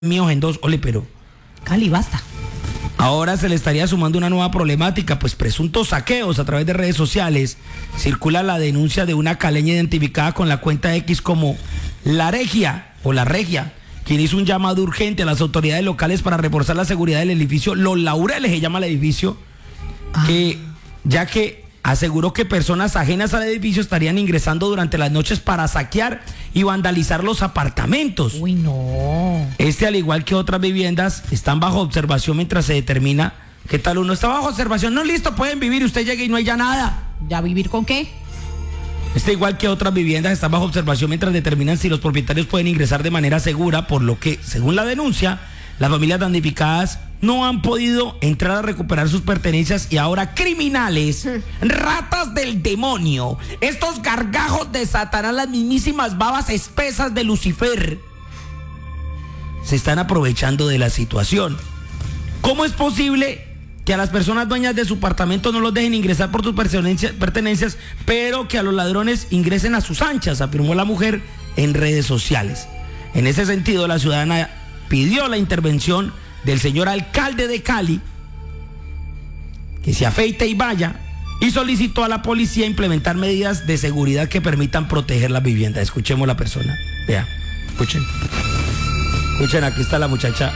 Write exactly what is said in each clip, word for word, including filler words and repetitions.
míos en dos, ole, pero Cali, basta. ahora se le estaría sumando una nueva problemática, pues presuntos saqueos a través de redes sociales. Circula la denuncia de una caleña identificada con la cuenta X como La Regia o La Regia, quien hizo un llamado urgente a las autoridades locales para reforzar la seguridad del edificio Los Laureles, se llama el edificio, ah. que ya que aseguró que personas ajenas al edificio estarían ingresando durante las noches para saquear y vandalizar los apartamentos. Uy, no. Este, al igual que otras viviendas, están bajo observación mientras se determina qué tal uno está bajo observación. No, listo, pueden vivir, usted llega y no hay ya nada. ¿Ya vivir con qué? Este, igual que otras viviendas, están bajo observación mientras determinan si los propietarios pueden ingresar de manera segura, por lo que, según la denuncia, las familias damnificadas no han podido entrar a recuperar sus pertenencias y ahora criminales, ratas del demonio, estos gargajos de Satanás, las mismísimas babas espesas de Lucifer, se están aprovechando de la situación. ¿Cómo es posible que a las personas dueñas de su apartamento no los dejen ingresar por sus pertenencias, pertenencias, pero que a los ladrones ingresen a sus anchas?, afirmó la mujer en redes sociales. En ese sentido, la ciudadana pidió la intervención del señor alcalde de Cali, que se afeite y vaya, y solicitó a la policía implementar medidas de seguridad que permitan proteger las viviendas. Escuchemos la persona. Vea, escuchen. Escuchen, aquí está la muchacha.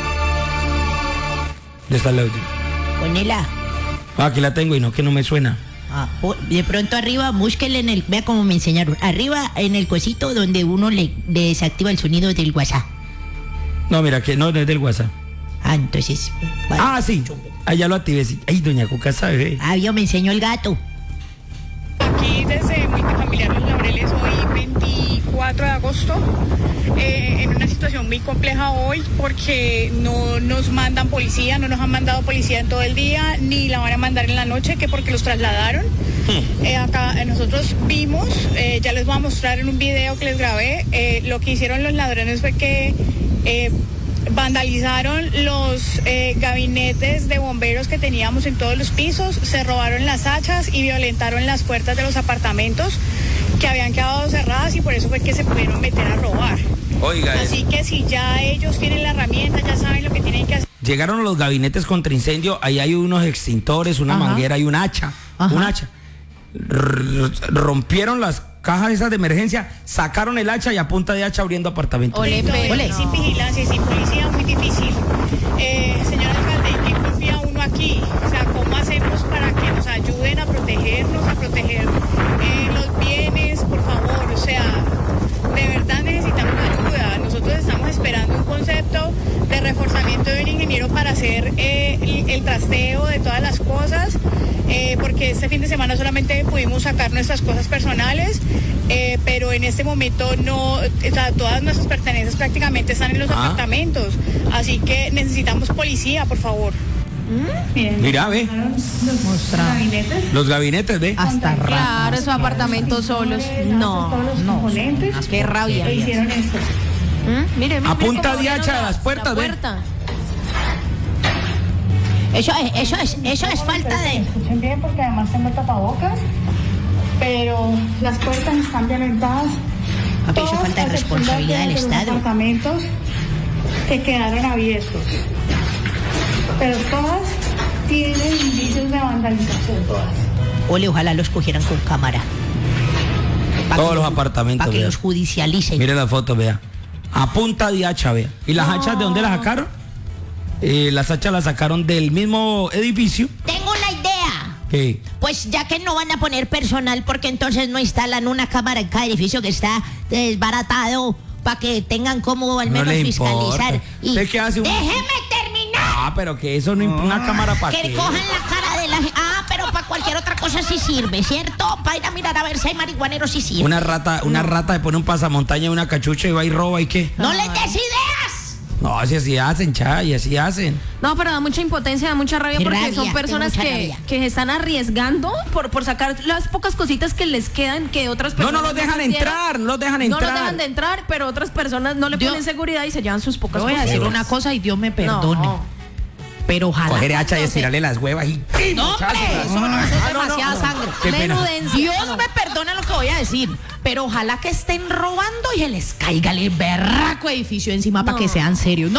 ¿Dónde está el audio? Ponela. Ah, aquí la tengo y no, que no me suena. Ah, de pronto arriba, búsquele en el, vea cómo me enseñaron. Arriba en el cosito donde uno le, le desactiva el sonido del WhatsApp. No, mira, que no, no es del WhatsApp. Ah, entonces. Vale. Ah, sí. Allá lo activé. Sí. Ay, doña Cuca sabe. Ah, yo me enseñó el gato. Aquí desde Multifamiliar Los Laureles, hoy veinticuatro de agosto, eh, en una situación muy compleja hoy porque no nos mandan policía, no nos han mandado policía en todo el día, ni la van a mandar en la noche, que porque los trasladaron. Hmm. Eh, acá eh, nosotros vimos, eh, ya les voy a mostrar en un video que les grabé, eh, lo que hicieron los ladrones fue que eh, vandalizaron los eh, gabinetes de bomberos que teníamos en todos los pisos, se robaron las hachas y violentaron las puertas de los apartamentos que habían quedado cerradas, y por eso fue que se pudieron meter a robar. Oiga, así que si ya ellos tienen la herramienta, ya saben lo que tienen que hacer. Llegaron los gabinetes contra incendio, ahí hay unos extintores, una Ajá. manguera y un hacha, Ajá. un hacha. R- rompieron las cajas esas de emergencia, sacaron el hacha y a punta de hacha abriendo apartamentos. Ole, pero Ole. Sin vigilancia y sin policía, muy difícil. Eh, señor alcalde, ¿en qué confía uno aquí? O sea, ¿cómo hacemos para que nos ayuden a protegernos, a proteger eh, los bienes, por favor? O sea, de verdad necesitamos ayuda. Nosotros estamos esperando un concepto de reforzamiento de un ingeniero para hacer eh, el, el trasteo de todas las cosas, eh, porque este fin de semana solamente pudimos sacar nuestras cosas personales, eh, pero en este momento no, o sea, todas nuestras pertenencias prácticamente están en los ah. apartamentos, así que necesitamos policía, por favor. ¿Mm? Mira, ve. Los gabinetes. Los gabinetes, ve. Hasta claro, esos apartamentos solos. No, no. Qué rabia. E hicieron esto. ¿Mm? Mire, mire, a punta de hacha de las puertas, la puerta. Eso es, eso es, eso es falta de. Escuchen bien, porque además tengo tapabocas, pero las puertas están violentadas. A ver, eso es falta de responsabilidad del Estado. Los apartamentos que quedaron abiertos, pero todas tienen indicios de vandalización, todas. Ole, ojalá los cogieran con cámara. Todos los apartamentos. Para que vea. los judicialicen. Mire la foto, vea. A punta de hacha, vea. ¿Y las no. hachas de dónde las sacaron? Eh, las hachas las sacaron del mismo edificio. Tengo una idea. ¿Qué? Pues ya que no van a poner personal, porque entonces no instalan una cámara en cada edificio que está desbaratado, para que tengan como al no menos fiscalizar. Y ¿qué hace un... ¡Déjeme terminar! Ah, pero que eso no implica una cámara para que qué. cojan la cara de la gente. Ah, pero para cualquier otra cosa sí sirve, ¿cierto? Para ir a mirar a ver si hay marihuaneros sí sirve. Una rata, una no. rata de pone un pasamontaña y una cachucha y va y roba y qué. ¡No les des ideas! No, así así hacen, chay, así hacen. No, pero da mucha impotencia, da mucha rabia, porque rabia, son personas que, que se están arriesgando por, por sacar las pocas cositas que les quedan que otras personas. No, no los dejan no entrar, no los dejan entrar. No los dejan de entrar, pero otras personas no le Dios, ponen seguridad y se llevan sus pocas cosas. Voy a decir una cosa y Dios me perdone. No. Pero ojalá. Coger hacha y estirarle las huevas y... No, hombre, eso no, eso es demasiada sangre. Qué pena. Menudencia. Dios me perdona lo que voy a decir, pero ojalá que estén robando y se les caiga el berraco edificio encima para que sean serios.